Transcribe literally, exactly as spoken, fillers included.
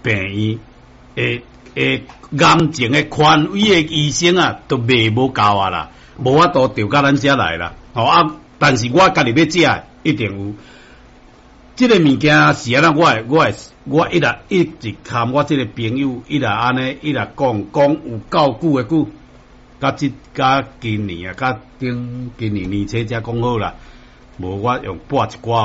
病院诶诶癌症诶权威诶医生啊，都卖无够啊啦，无法度调到咱遮来啦。吼啊，但是我家己要食，一定有。即、這个物件是安怎？我会我会我一直一直看我即个朋友，一直安尼一直讲讲有够久诶久，甲即甲今年啊，甲顶今年年初才讲好啦，无我用拨一寡。